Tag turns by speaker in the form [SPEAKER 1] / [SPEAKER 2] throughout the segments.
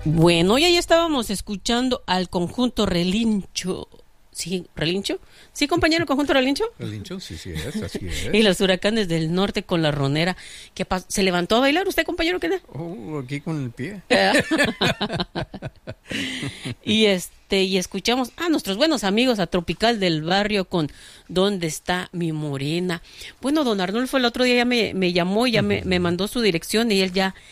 [SPEAKER 1] Bueno, y ahí estábamos escuchando al conjunto Relincho. ¿Sí, Relincho? ¿Sí, compañero, conjunto Relincho?
[SPEAKER 2] Relincho, sí, así es.
[SPEAKER 1] Y los Huracanes del Norte con la Ronera. ¿Qué pasó? ¿Se levantó a bailar usted, compañero? ¿Qué tal?
[SPEAKER 2] Aquí con el pie.
[SPEAKER 1] Y escuchamos a nuestros buenos amigos a Tropical del Barrio con ¿Dónde está mi morena? Bueno, don Arnulfo el otro día ya me llamó, ya me mandó su dirección y él ya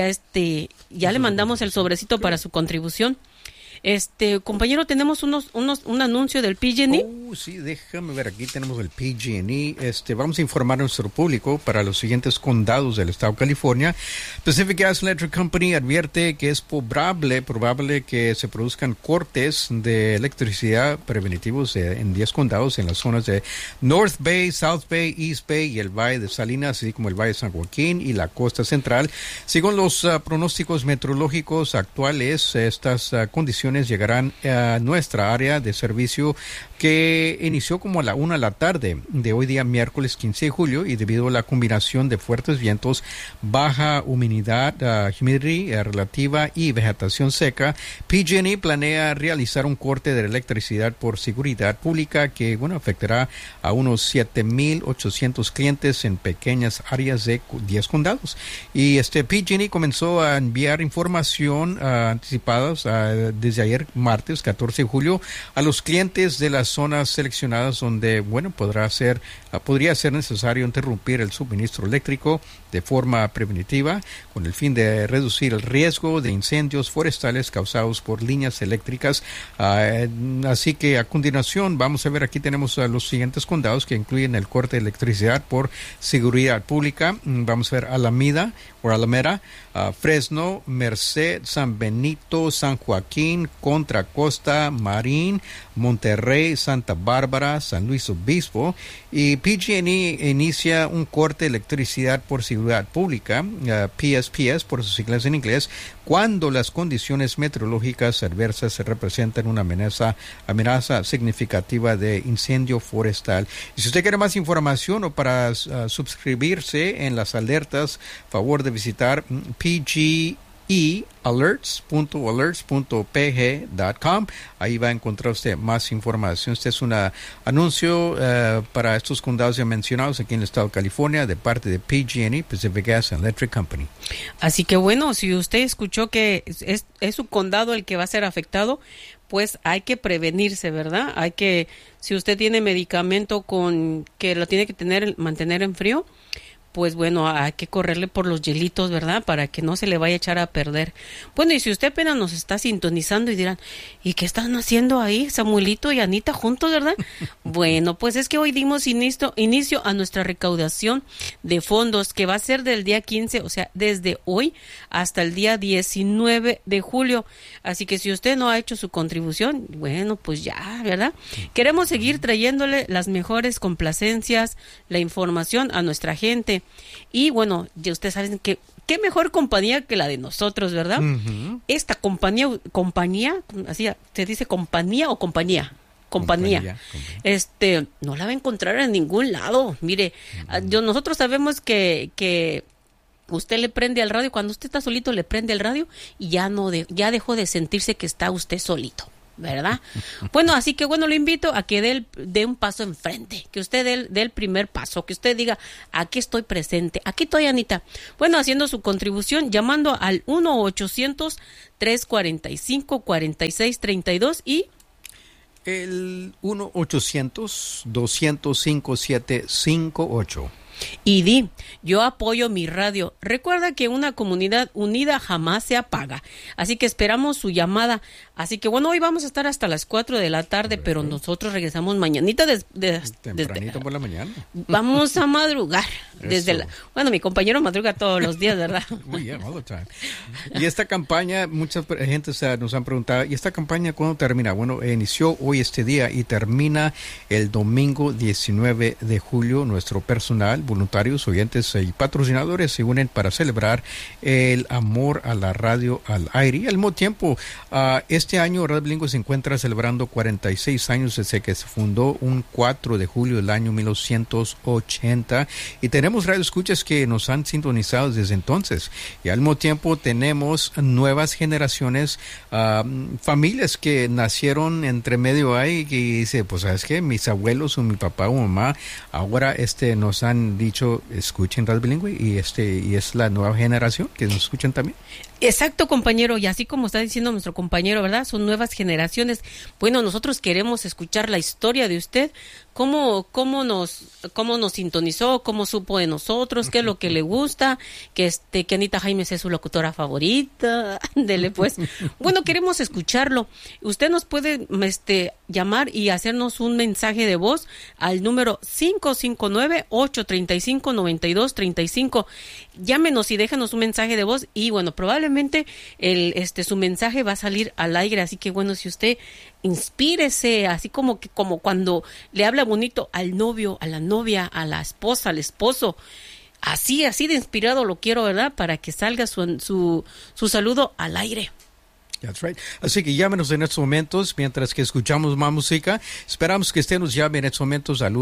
[SPEAKER 1] le mandamos el sobrecito para su contribución. Compañero, tenemos un anuncio del PG&E.
[SPEAKER 2] Sí, déjame ver, aquí tenemos el PG&E. Vamos a informar a nuestro público para los siguientes condados del estado de California. Pacific Gas Electric Company advierte que es probable que se produzcan cortes de electricidad prevenitivos en 10 condados en las zonas de North Bay, South Bay, East Bay y el Valle de Salinas, así como el Valle de San Joaquín y la costa central. Según los pronósticos meteorológicos actuales, estas condiciones llegarán a nuestra área de servicio, que inició como a la 1 de la tarde de hoy día, miércoles 15 de julio, y debido a la combinación de fuertes vientos, baja humedad, humidity relativa y vegetación seca, PG&E planea realizar un corte de electricidad por seguridad pública que, afectará a unos 7,800 clientes en pequeñas áreas de 10 condados. Y PG&E comenzó a enviar información anticipada desde ayer, martes 14 de julio, a los clientes de las zonas seleccionadas donde, podría ser necesario interrumpir el suministro eléctrico de forma preventiva con el fin de reducir el riesgo de incendios forestales causados por líneas eléctricas. Así que a continuación vamos a ver, aquí tenemos a los siguientes condados que incluyen el corte de electricidad por seguridad pública. Vamos a ver Alameda, Fresno, Merced, San Benito, San Joaquín, Contra Costa, Marín, Monterrey, Santa Bárbara, San Luis Obispo. Y PG&E inicia un corte de electricidad por seguridad pública, PSPS por sus siglas en inglés, cuando las condiciones meteorológicas adversas se representan una amenaza significativa de incendio forestal. Y si usted quiere más información o para suscribirse en las alertas, favor de visitar pgealerts.pg.com. Ahí va a encontrar usted más información. Este es un anuncio para estos condados ya mencionados aquí en el estado de California de parte de PG&E, Pacific Gas and Electric Company.
[SPEAKER 1] Así que bueno, si usted escuchó que es su condado el que va a ser afectado, pues hay que prevenirse, ¿verdad? Si usted tiene medicamento que lo tiene que mantener en frío, pues bueno, hay que correrle por los hielitos, ¿verdad? Para que no se le vaya a echar a perder. Bueno, y si usted apenas nos está sintonizando y dirán, ¿y qué están haciendo ahí Samuelito y Anita juntos, verdad? Bueno, pues es que hoy dimos inicio a nuestra recaudación de fondos, que va a ser del día 15, o sea, desde hoy hasta el día 19 de julio. Así que si usted no ha hecho su contribución, bueno, pues ya, ¿verdad? Queremos seguir trayéndole las mejores complacencias, la información a nuestra gente. Y bueno, ya ustedes saben que qué mejor compañía que la de nosotros, ¿verdad? Uh-huh. Esta compañía, así se dice, compañía o compañía. Compañía. No la va a encontrar en ningún lado. Mire, nosotros sabemos que usted le prende al radio, cuando usted está solito le prende el radio y ya dejó de sentirse que está usted solito, ¿verdad? Bueno, así que bueno, lo invito a que dé un paso enfrente, que usted dé el primer paso, que usted diga, aquí estoy presente, aquí estoy, Anita. Bueno, haciendo su contribución, llamando al 1-800-345-4632 y
[SPEAKER 2] el 1-800-205-5758.
[SPEAKER 1] Y yo apoyo mi radio. Recuerda que una comunidad unida jamás se apaga. Así que esperamos su llamada. Así que bueno, hoy vamos a estar hasta las 4 de la tarde, pero nosotros regresamos mañanita
[SPEAKER 2] tempranito por la mañana.
[SPEAKER 1] Vamos a madrugar. Bueno, mi compañero madruga todos los días, ¿verdad?
[SPEAKER 2] Muy bien, all the time. Y esta campaña, mucha gente nos han preguntado, ¿y esta campaña cuándo termina? Bueno, inició hoy este día y termina el domingo 19 de julio. Nuestro personal voluntarios, oyentes y patrocinadores se unen para celebrar el amor a la radio al aire. Y al mismo tiempo, este año Radio Bilingüe se encuentra celebrando 46 años desde que se fundó un 4 de julio del año 1980. Y tenemos radioescuchas que nos han sintonizado desde entonces. Y al mismo tiempo tenemos nuevas generaciones, familias que nacieron entre medio ahí, que dice, pues sabes qué, mis abuelos o mi papá o mamá ahora nos han dicho escuchen Radio Bilingüe, y es la nueva generación que nos escuchan también.
[SPEAKER 1] Exacto, compañero, y así como está diciendo nuestro compañero, ¿verdad? Son nuevas generaciones. Bueno, nosotros queremos escuchar la historia de usted, cómo nos sintonizó, cómo supo de nosotros, qué es lo que le gusta, que Anita Jaimes es su locutora favorita, dele pues. Bueno, queremos escucharlo. Usted nos puede llamar y hacernos un mensaje de voz al número 559-835-9235. Llámenos y déjanos un mensaje de voz y bueno, probablemente su mensaje va a salir al aire, así que bueno, si usted inspírese, así como cuando le habla bonito al novio, a la novia, a la esposa, al esposo, así de inspirado lo quiero, ¿verdad? Para que salga su saludo al aire.
[SPEAKER 2] That's right. Así que llámenos en estos momentos mientras que escuchamos más música. Esperamos que usted nos llame en estos momentos al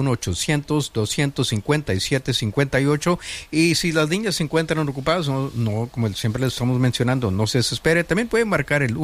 [SPEAKER 2] 1-800-257-58. Y si las líneas se encuentran ocupadas, no, como siempre les estamos mencionando, no se desespere. También puede marcar el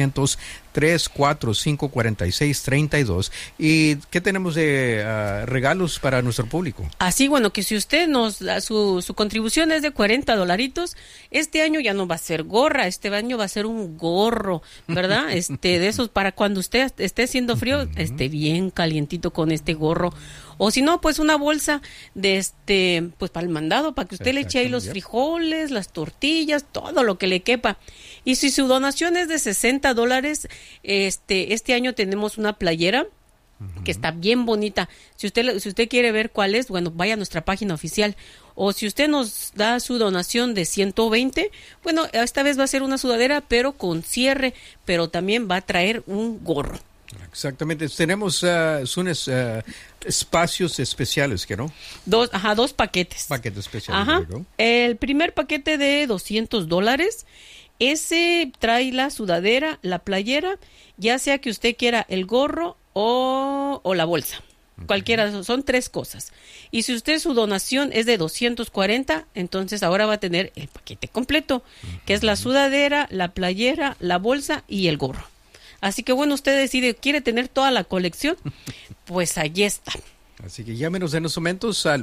[SPEAKER 2] 1-800-345-4632. ¿Y qué tenemos de regalos para nuestro público?
[SPEAKER 1] Así, bueno, que si usted nos da su contribución es de $40, este año ya no va a ser gorra, este año va a ser un gorro, ¿verdad? De esos para cuando usted esté haciendo frío, esté bien calientito con este gorro. O si no, pues una bolsa de pues para el mandado, para que usted le eche ahí los frijoles, las tortillas, todo lo que le quepa. Y si su donación es de $60, este año tenemos una playera que está bien bonita. Si usted quiere ver cuál es, bueno, vaya a nuestra página oficial. O si usted nos da su donación de 120, bueno, esta vez va a ser una sudadera, pero con cierre, pero también va a traer un gorro.
[SPEAKER 2] Exactamente. Tenemos espacios especiales, ¿qué no?
[SPEAKER 1] Dos paquetes.
[SPEAKER 2] Paquetes especiales.
[SPEAKER 1] Ajá. El primer paquete de $200, ese trae la sudadera, la playera, ya sea que usted quiera el gorro o la bolsa. Cualquiera, son 3 cosas. Y si usted su donación es de 240, entonces ahora va a tener el paquete completo, que es la sudadera, la playera, la bolsa y el gorro. Así que bueno, usted decide, ¿quiere tener toda la colección? Pues allí está.
[SPEAKER 2] Así que llámenos en estos momentos al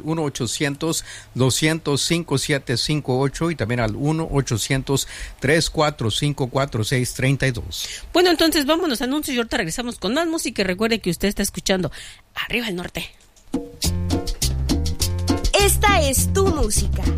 [SPEAKER 2] 1-800-200-5758 y también al 1-800-345-4632.
[SPEAKER 1] Bueno, entonces vámonos a anuncios y ahorita regresamos con más música. Y recuerde que usted está escuchando Arriba el Norte.
[SPEAKER 3] Esta es tu música.